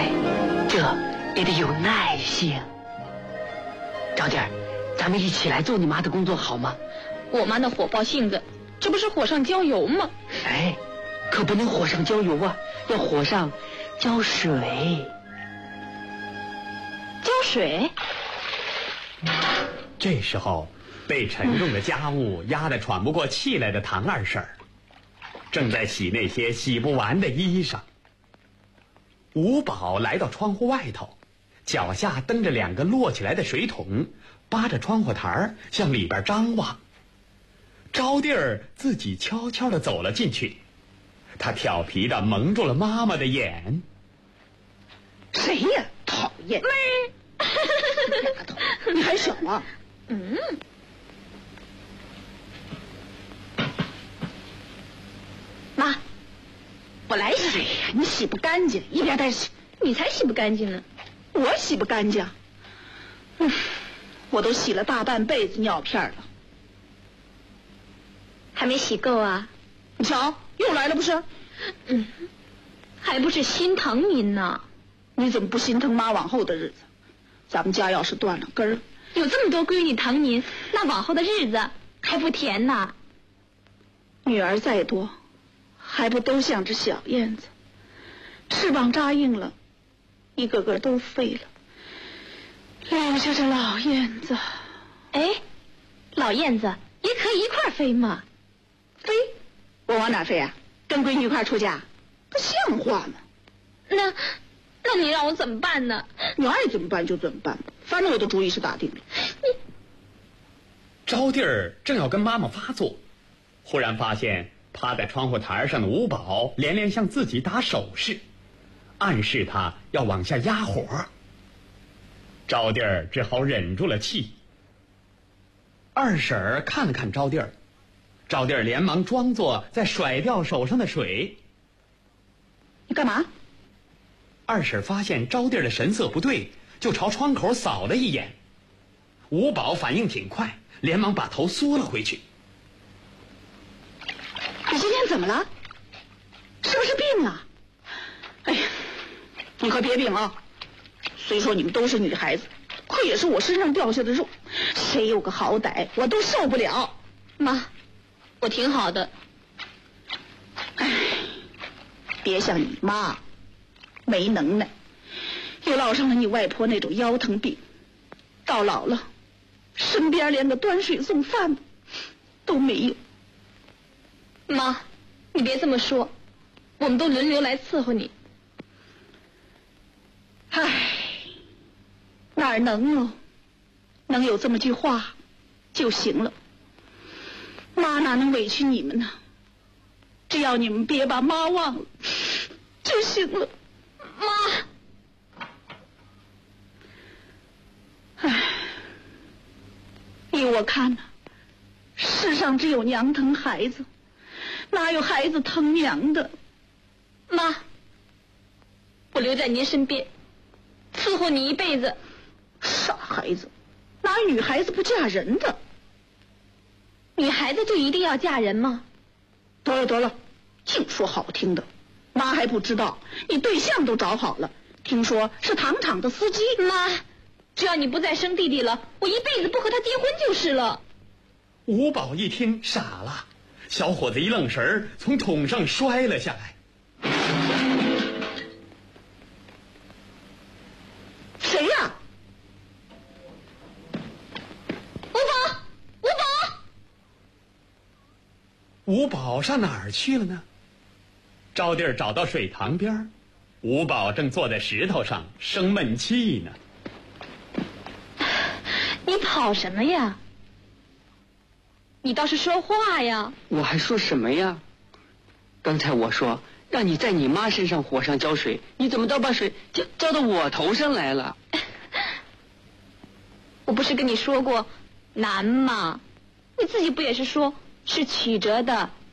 哎，这也得有耐性。招弟儿，咱们一起来做你妈的工作好吗？ 我妈那火爆性子，这不是火上浇油吗？ 哎，可不能火上浇油啊，要火上浇水。 浇水？ 这时候，被沉重的家务压得喘不过气来的唐二婶正在洗那些洗不完的衣裳。吴宝来到窗户外头，脚下蹬着2个摞起来的水桶，扒着窗户台向里边张望。招弟儿自己悄悄地走了进去，他调皮地蒙住了妈妈的眼。 谁呀？讨厌！丫头，你还小啊？妈，我来洗。哎呀，你洗不干净，一边待着去。 你才洗不干净呢。 我洗不干净。我都洗了大半辈子尿片了， 还没洗够啊？ 你瞧，又来了不是？ 还不是心疼您呢。 你怎么不心疼妈往后的日子？咱们家要是断了根儿， 有这么多闺女疼您，那往后的日子还不甜呐？ 女儿再多，还不都像只小燕子，翅膀扎硬了，一个个都飞了，留下这老燕子。 哎，老燕子也可以一块飞嘛。 飞？我往哪飞啊？跟闺女一块出嫁？不像话吗？ 那你让我怎么办呢？ 你爱怎么办就怎么办吧，反正我的主意是打定了。 招弟儿正要跟妈妈发作，忽然发现趴在窗户台上的吴宝连连向自己打手势，暗示他要往下压火。招弟儿只好忍住了气。二婶儿看了看招弟儿，招弟儿连忙装作在甩掉手上的水。 你干嘛？ 二婶发现招弟儿的神色不对，就朝窗口扫了一眼。吴宝反应挺快，连忙把头缩了回去。 你今天怎么了？是不是病了？哎呀，你可别病啊！虽说你们都是女孩子，可也是我身上掉下的肉，谁有个好歹我都受不了。 妈，我挺好的。 哎，别像你妈，没能耐，又落上了你外婆那种腰疼病，到老了，身边连个端水送饭的都没有。 妈，你别这么说，我们都轮流来伺候你。 唉，哪能哦？能有这么句话就行了。妈哪能委屈你们呢？只要你们别把妈忘了就行了。 妈， 唉，依我看呢，世上只有娘疼孩子，哪有孩子疼娘的？ 妈，我留在您身边，伺候你一辈子。 傻孩子，哪有女孩子不嫁人的？ 女孩子就一定要嫁人吗？ 得了得了，净说好听的。妈还不知道，你对象都找好了，听说是糖厂的司机。 妈，只要你不再生弟弟了，我一辈子不和他结婚就是了。 吴宝一听傻了，小伙子一愣神儿，从桶上摔了下来。 谁呀？ 吴宝，吴宝， 吴宝上哪儿去了呢？招弟儿找到水塘边，吴宝正坐在石头上生闷气呢。 你跑什么呀？你倒是说话呀！ 我还说什么呀？刚才我说让你在你妈身上火上浇水，你怎么倒把水浇到我头上来了？ 我不是跟你说过难吗？你自己不也是说是曲折的